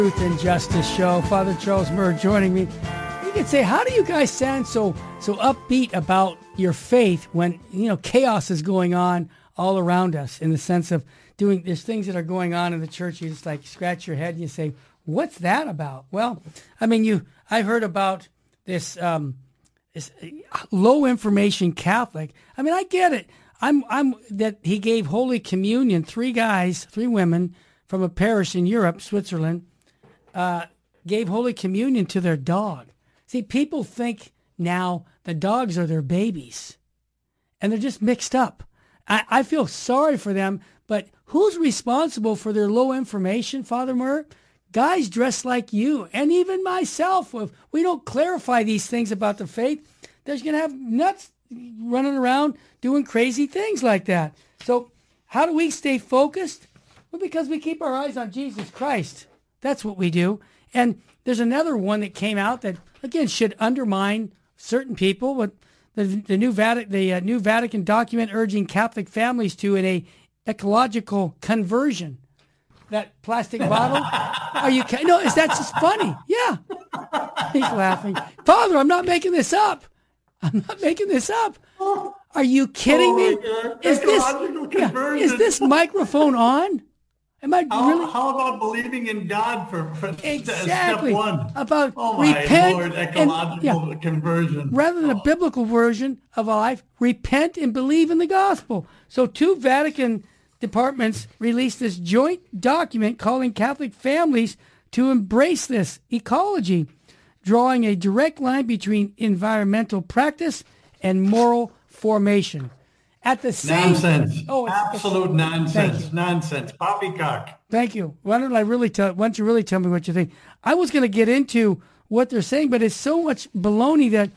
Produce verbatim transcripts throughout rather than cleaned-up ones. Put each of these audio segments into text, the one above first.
Truth and Justice Show. Father Charles Murr joining me. You could say, how do you guys sound so so upbeat about your faith when, you know, chaos is going on all around us, in the sense of doing, there's things that are going on in the church, you just like scratch your head and you say, what's that about? Well, I mean, you, I heard about this, um, this low information Catholic. I mean, I get it. I'm, I'm, that he gave Holy Communion, three guys, three women from a parish in Europe, Switzerland, Uh, gave Holy Communion to their dog. See, people think now the dogs are their babies, and they're just mixed up. I, I feel sorry for them, but who's responsible for their low information, Father Murr? Guys dressed like you, and even myself. If we don't clarify these things about the faith, there's going to have nuts running around doing crazy things like that. So how do we stay focused? Well, because we keep our eyes on Jesus Christ. That's what we do. And there's another one that came out that, again, should undermine certain people. But the, the, new, Vatican, the uh, new Vatican document urging Catholic families to in a ecological conversion. That plastic bottle. Are you? No, is that just funny? Yeah. He's laughing. Father, I'm not making this up. I'm not making this up. Are you kidding oh me? God. Is this, yeah, is this microphone on? Am I how, really? How about believing in God for, for exactly. step one? About oh my repent Lord, ecological and, yeah, conversion. Rather than oh. a biblical version of life, repent and believe in the gospel. So two Vatican departments released this joint document calling Catholic families to embrace this ecology, drawing a direct line between environmental practice and moral formation. At the same nonsense, oh, it's, absolute it's, nonsense, nonsense, poppycock. Thank you. Why don't I really tell? Why don't you really tell me what you think? I was going to get into what they're saying, but it's so much baloney that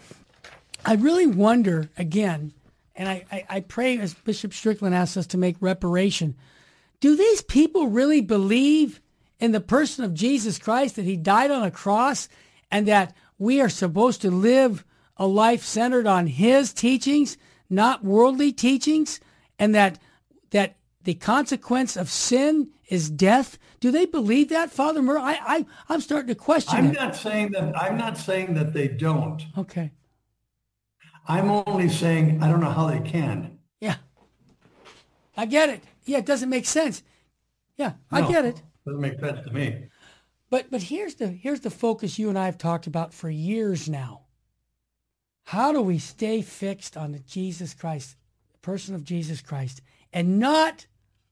I really wonder again. And I, I, I pray, as Bishop Strickland asks us to make reparation. Do these people really believe in the person of Jesus Christ, that he died on a cross, and that we are supposed to live a life centered on his teachings, not worldly teachings, and that that the consequence of sin is death? Do they believe that, Father Murr? I, I I'm starting to question I'm it. not saying that. I'm not saying that they don't. Okay. I'm only saying I don't know how they can. Yeah. I get it. Yeah, it doesn't make sense. Yeah, I no, get it. Doesn't make sense to me. But but here's the here's the focus you and I have talked about for years now. How do we stay fixed on the Jesus Christ, the person of Jesus Christ, and not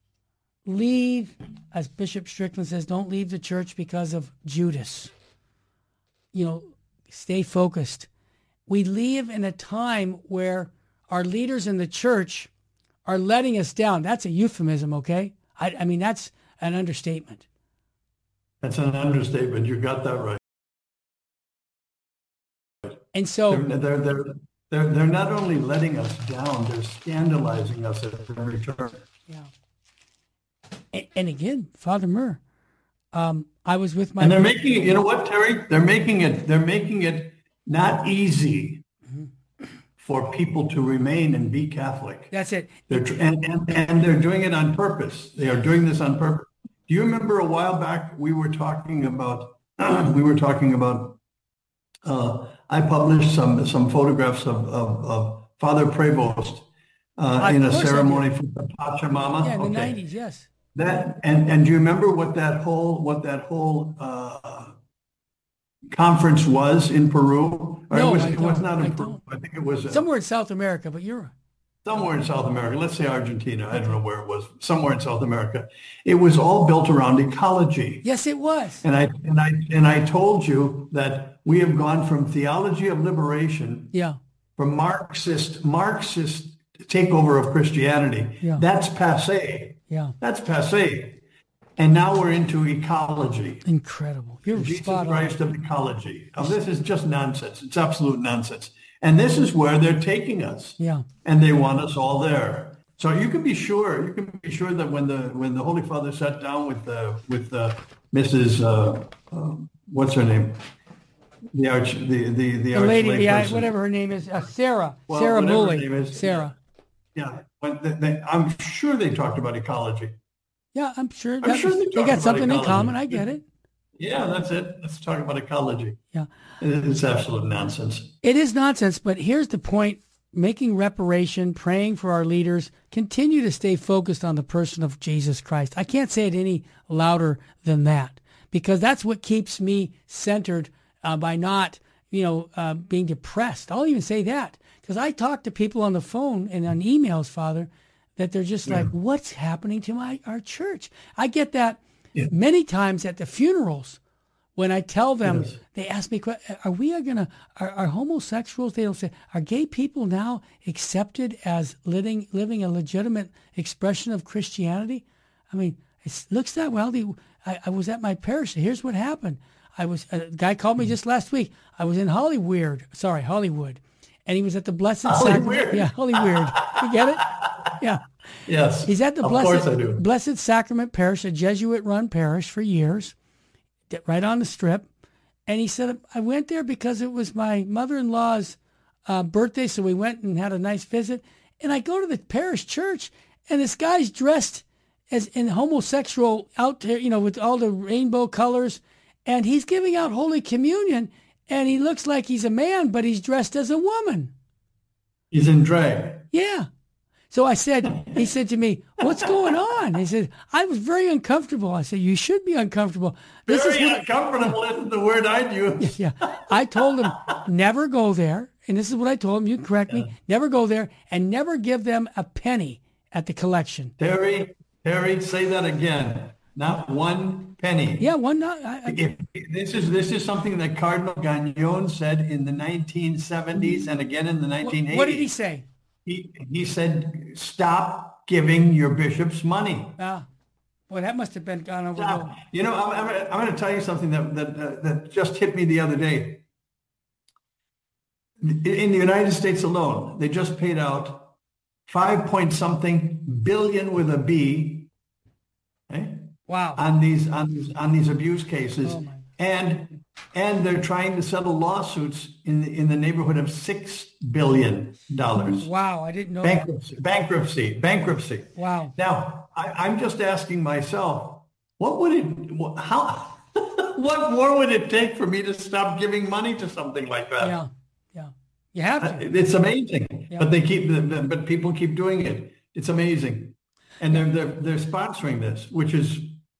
leave, as Bishop Strickland says, don't leave the church because of Judas. You know, stay focused. We live in a time where our leaders in the church are letting us down. That's a euphemism, okay? I, I mean, that's an understatement. That's an understatement. You got that right. And so they're, they're, they're, they're, they're not only letting us down, they're scandalizing us at every turn. Yeah. And, and again, Father Murr, um, I was with my... And they're making it, you know what, Terry? They're making it, they're making it not easy mm-hmm. for people to remain and be Catholic. That's it. They're, and, and, and they're doing it on purpose. They are doing this on purpose. Do you remember a while back we were talking about, we were talking about, uh, I published some some photographs of, of, of Father Prevost uh, in a ceremony for the Pachamama. Yeah, in the okay. nineties, yes. That and, and do you remember what that whole what that whole uh, conference was in Peru? Or no, it was, I it don't. was not in I Peru. don't. I think it was uh, somewhere in South America, but you're somewhere in South America. Let's say Argentina. I don't know where it was. Somewhere in South America. It was all built around ecology. Yes, it was. And I and I and I told you that we have gone from theology of liberation, yeah, from Marxist Marxist takeover of Christianity. Yeah. That's passé. Yeah, that's passé. And now we're into ecology. Incredible. You're Jesus spot Christ on. of ecology. Now, this is just nonsense. It's absolute nonsense. And this is where they're taking us. Yeah. And they want us all there. So you can be sure, you can be sure that when the when the Holy Father sat down with the with the Missus Uh, uh, what's her name? The arch the the the, the lady, the, person. whatever her name is, uh, Sarah, well, Sarah Muley, is, Sarah. Yeah, but they, they, I'm sure they talked about ecology. Yeah, I'm sure. I'm That, sure they, they got something ecology. in common. I get it. Yeah, that's it. Let's talk about ecology. Yeah. It's absolute nonsense. It is nonsense, but here's the point. Making reparation, praying for our leaders, continue to stay focused on the person of Jesus Christ. I can't say it any louder than that, because that's what keeps me centered uh, by not, you know, uh, being depressed. I'll even say that, because I talk to people on the phone and on emails, Father, that they're just yeah. like, what's happening to my our church? I get that yeah. many times at the funerals. When I tell them, yes. they ask me, are we going to, are, are homosexuals, they don't say, are gay people now accepted as living living a legitimate expression of Christianity? I mean, it looks that well. I, I was at my parish. Here's what happened. I was, a guy called me just last week. I was in Hollywood, sorry, Hollywood. And he was at the Blessed Sacrament. Yeah, Hollywood. You get it? Yeah. Yes. He's at the Blessed, Blessed Sacrament Parish, a Jesuit-run parish for years, right on the Strip. And he said, I went there because it was my mother-in-law's uh, birthday, so we went and had a nice visit. And I go to the parish church, and this guy's dressed as in homosexual out there, you know, with all the rainbow colors, and he's giving out Holy Communion, and he looks like he's a man, but he's dressed as a woman. He's in drag. Yeah. So I said, he said to me, what's going on? He said, I was very uncomfortable. I said, you should be uncomfortable. This very is what, uncomfortable isn't the word I'd use. Yeah, yeah. I told him, never go there. And this is what I told him. You can correct yeah. me. Never go there and never give them a penny at the collection. Terry, Terry, say that again. Not one penny. Yeah, one not. I, I, if, this is this is something that Cardinal Gagnon said in the nineteen seventies and again in the nineteen eighties. What did he say? He he said, stop giving your bishops money. Ah, well, that must have been gone over. Stop. You know, I'm, I'm, I'm going to tell you something that that uh, that just hit me the other day. In the United States alone, they just paid out five point something billion with a B. Okay? Wow. On these on these on these abuse cases, oh and and they're trying to settle lawsuits in the, in the neighborhood of six billion dollars. Wow, I didn't know bankruptcy, that. Bankruptcy, bankruptcy. Wow. Now, I, I'm just asking myself, what would it, how, what more would it take for me to stop giving money to something like that? Yeah, yeah, you have to. It's amazing, yeah. but they keep, but people keep doing it. It's amazing, and they're they're they're sponsoring this, which is,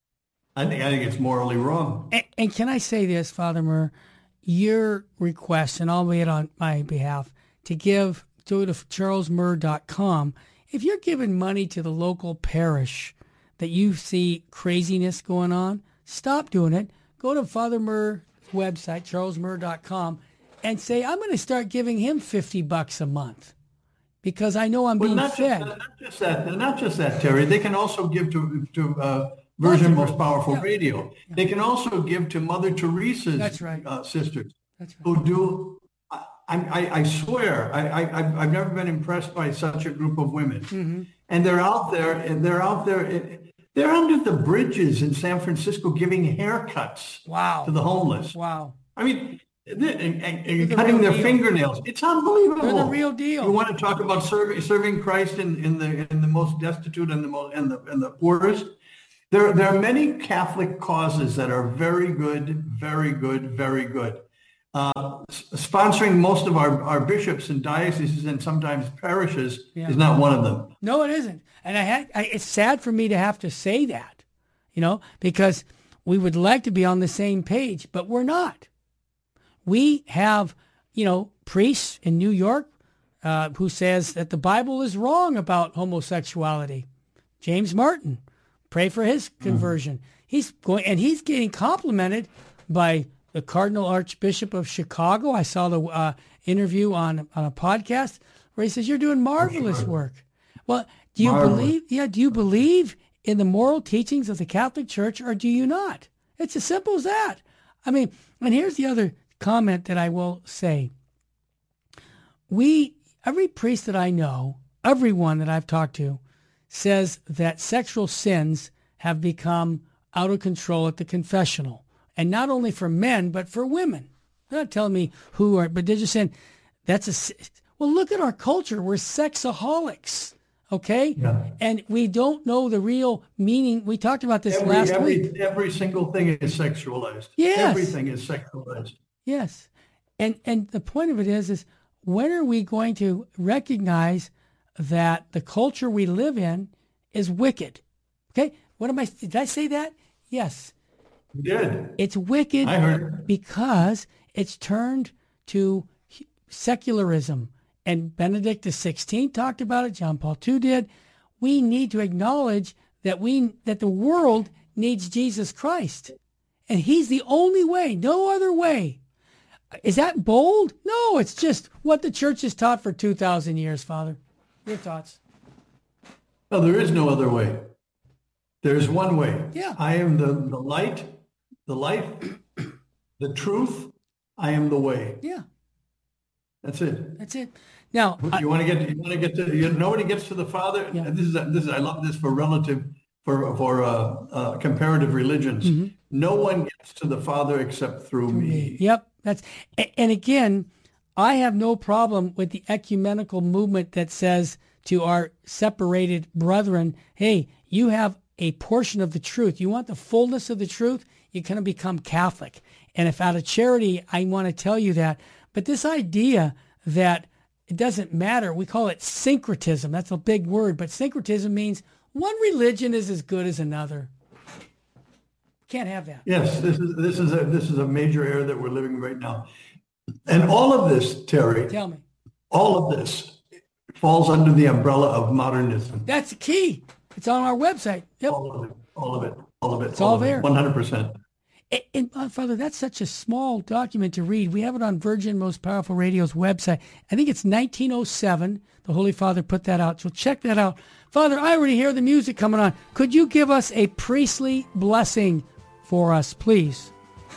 I think I think it's morally wrong. And, and can I say this, Father Murr, your request, and I'll be it on my behalf, to give, go to charles murr dot com. If you're giving money to the local parish that you see craziness going on, stop doing it. Go to Father Murr's website, charles murr dot com, and say, I'm going to start giving him fifty bucks a month because I know I'm well, being not fed. Just, not just that, not just that, Terry. They can also give to to uh, Virgin Most Powerful yeah. Radio. Yeah. They can also give to Mother Teresa's That's right. uh, sisters. That's right. Who do, I, I, I swear, I, I, I've never been impressed by such a group of women. Mm-hmm. And they're out there, and they're out there, they're under the bridges in San Francisco giving haircuts wow. to the homeless. Wow. I mean, and, and, and cutting their deal. fingernails. It's unbelievable. They're the real deal. You want to talk about serving, serving Christ in, in the in the most destitute and the most and the and the poorest? There, there are many Catholic causes that are very good, very good, very good. Uh, sponsoring most of our, our bishops and dioceses and sometimes parishes yeah. is not one of them. No, it isn't. And I had, I, it's sad for me to have to say that, you know, because we would like to be on the same page, but we're not. We have, you know, priests in New York uh, who says that the Bible is wrong about homosexuality. James Martin. Pray for his conversion. Mm-hmm. He's going, and he's getting complimented by the Cardinal Archbishop of Chicago. I saw the uh, interview on on a podcast where he says, "You're doing marvelous oh, sure. work." Well, do you marvelous. believe? Yeah, do you believe in the moral teachings of the Catholic Church, or do you not? It's as simple as that. I mean, and here's the other comment that I will say: we, every priest that I know, everyone that I've talked to, says that sexual sins have become out of control at the confessional. And not only for men, but for women. They're not telling me who are, but they're just saying that's a, well, look at our culture. We're sexaholics. okay? Yeah. And we don't know the real meaning. We talked about this Every, last every, week. every single thing is sexualized. Yes. Everything is sexualized. Yes. And and the point of it is, is when are we going to recognize that the culture we live in is wicked? Okay? What am I, did I say that? Yes. You did. It's wicked I heard. because it's turned to secularism. And Benedict the sixteenth talked about it. John Paul the Second did. We need to acknowledge that we that the world needs Jesus Christ. And he's the only way, no other way. Is that bold? No, it's just what the church has taught for two thousand years, Father. Your thoughts? No, there is no other way. There's one way. Yeah. I am the, the light, the life, the truth. I am the way. Yeah. That's it. That's it. Now, You I, want to get, you want to get to, you, nobody gets to the Father. Yeah. This is, this is, I love this for relative, for, for uh, uh, comparative religions. Mm-hmm. No one gets to the Father except through, through me. me. Yep. That's, and again, I have no problem with the ecumenical movement that says to our separated brethren, hey, you have a portion of the truth. You want the fullness of the truth, you're going to become Catholic. And if out of charity, I want to tell you that. But this idea that it doesn't matter, we call it syncretism. That's a big word, but syncretism means one religion is as good as another. Can't have that. Yes, this is this is a this is a major era that we're living right now. And all of this, Terry, Tell me. all of this falls under the umbrella of modernism. That's the key. It's on our website. Yep. All of it, all of it, all of it. It's all there. one hundred percent. And, and uh, Father, that's such a small document to read. We have it on Virgin Most Powerful Radio's website. I think it's nineteen oh seven. The Holy Father put that out. So check that out. Father, I already hear the music coming on. Could you give us a priestly blessing for us, please?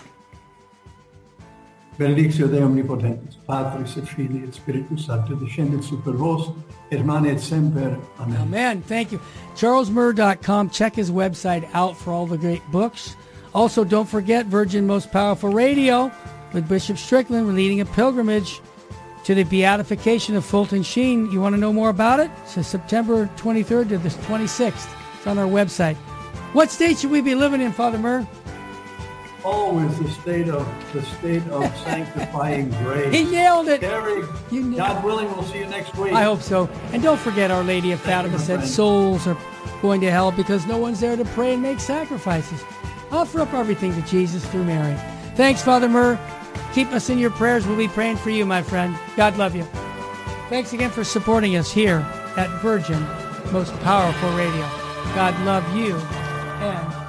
Benedictio Dei Omnipotentus, Patris et Filii et Spiritus Sancti, descendit super vos, et manet semper. Amen. Amen. Thank you. charles murr dot com. Check his website out for all the great books. Also, don't forget Virgin Most Powerful Radio with Bishop Strickland. We're leading a pilgrimage to the beatification of Fulton Sheen. You want to know more about it? It's September twenty-third to the twenty-sixth. It's on our website. What state should we be living in, Father Murr? Always the state of the state of sanctifying grace. He nailed it. Terry, You nailed God willing, we'll see you next week. I hope so. And don't forget Our Lady of Thank Fatima you, said friend. souls are going to hell because no one's there to pray and make sacrifices. Offer up everything to Jesus through Mary. Thanks, Father Murr. Keep us in your prayers. We'll be praying for you, my friend. God love you. Thanks again for supporting us here at Virgin Most Powerful Radio. God love you and